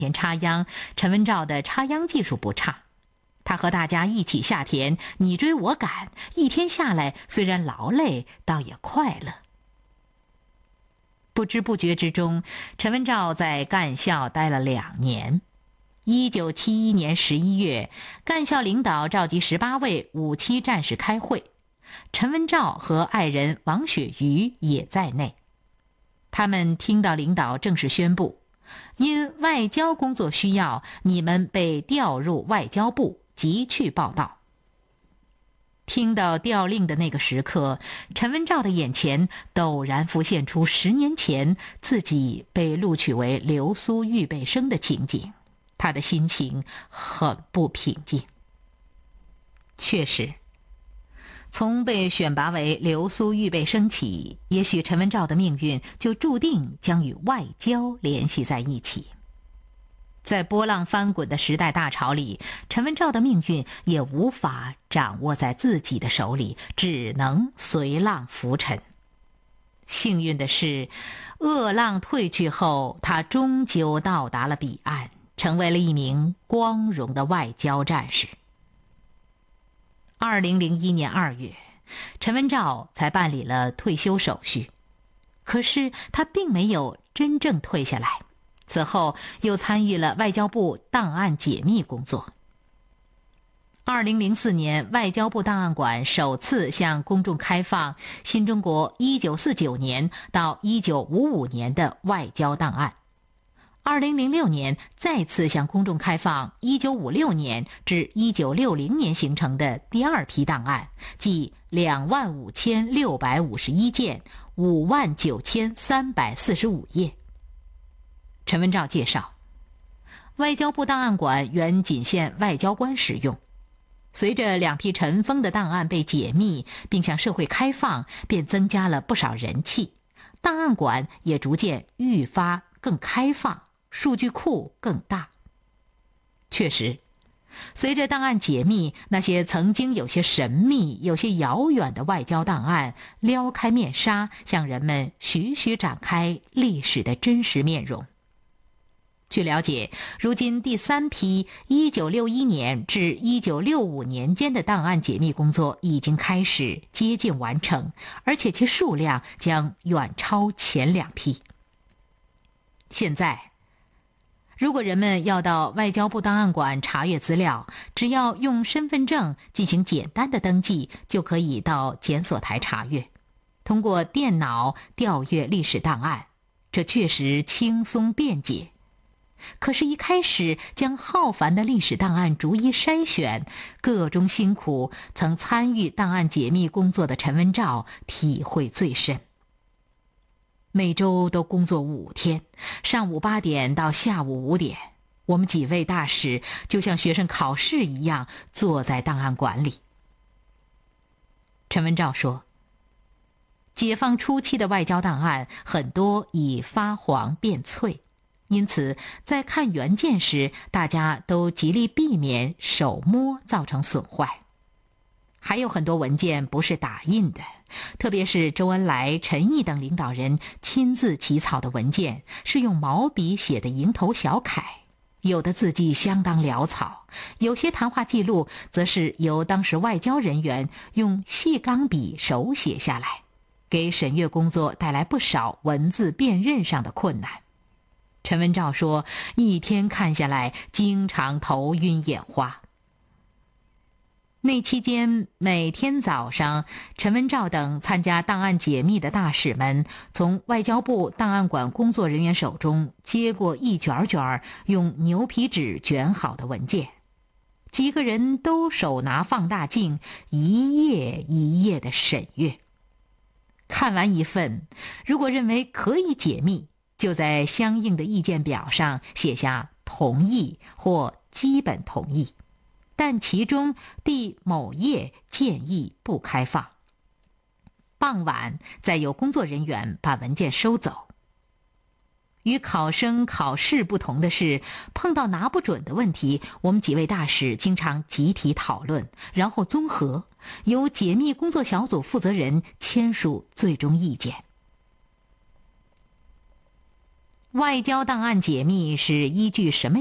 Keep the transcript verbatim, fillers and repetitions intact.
连插秧，陈文照的插秧技术不差。他和大家一起下田，你追我赶，一天下来虽然劳累，倒也快乐。不知不觉之中，陈文照在干校待了两年。一九七一年十一月，干校领导召集十八位五七战士开会，陈文照和爱人王雪瑜也在内。他们听到领导正式宣布，因外交工作需要，你们被调入外交部，即去报道。听到调令的那个时刻，陈文照的眼前陡然浮现出十年前自己被录取为留苏预备生的情景，他的心情很不平静。确实，从被选拔为留苏预备生起，也许陈文照的命运就注定将与外交联系在一起。在波浪翻滚的时代大潮里，陈文照的命运也无法掌握在自己的手里，只能随浪浮沉。幸运的是，恶浪退去后，他终究到达了彼岸，成为了一名光荣的外交战士。二零零一年二月，陈文照才办理了退休手续，可是他并没有真正退下来。此后又参与了外交部档案解密工作。二零零四年，外交部档案馆首次向公众开放新中国一九四九年到一九五五年的外交档案。二零零六年再次向公众开放一九五六年至一九六零年形成的第二批档案，即两万五千六百五十一件，五万九千三百四十五页。陈文照介绍，外交部档案馆原仅限外交官使用，随着两批尘封的档案被解密并向社会开放，便增加了不少人气，档案馆也逐渐愈发更开放，数据库更大。确实，随着档案解密，那些曾经有些神秘、有些遥远的外交档案撩开面纱，向人们徐徐展开历史的真实面容。据了解，如今第三批一九六一年至一九六五年间的档案解密工作已经开始接近完成，而且其数量将远超前两批。现在，如果人们要到外交部档案馆查阅资料，只要用身份证进行简单的登记，就可以到检索台查阅，通过电脑调阅历史档案，这确实轻松便捷。可是，一开始将浩繁的历史档案逐一筛选，个中辛苦，曾参与档案解密工作的陈文照体会最深。每周都工作五天，上午八点到下午五点，我们几位大使就像学生考试一样坐在档案馆里。陈文照说，解放初期的外交档案很多已发黄变脆，因此在看原件时，大家都极力避免手摸造成损坏。还有很多文件不是打印的，特别是周恩来、陈毅等领导人亲自起草的文件，是用毛笔写的蝇头小楷，有的字迹相当潦草，有些谈话记录则是由当时外交人员用细钢笔手写下来，给审阅工作带来不少文字辨认上的困难。陈文照说，一天看下来，经常头晕眼花。那期间，每天早上，陈文照等参加档案解密的大使们，从外交部档案馆工作人员手中接过一卷卷用牛皮纸卷好的文件，几个人都手拿放大镜，一页一页的审阅。看完一份，如果认为可以解密，就在相应的意见表上写下同意或基本同意，但其中第某页建议不开放。傍晚再由工作人员把文件收走。与考生考试不同的是，碰到拿不准的问题，我们几位大使经常集体讨论，然后综合，由解密工作小组负责人签署最终意见。 外交档案解密是依据什么